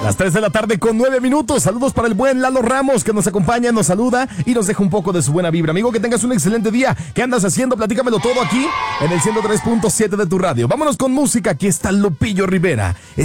Las 3 de la tarde con 9 minutos. Saludos para el buen Lalo Ramos que nos acompaña, nos saluda y nos deja un poco de su buena vibra. Amigo, que tengas un excelente día. ¿Qué andas haciendo? Platícamelo todo aquí en el 103.7 de tu radio. Vámonos con música. Aquí está Lupillo Rivera.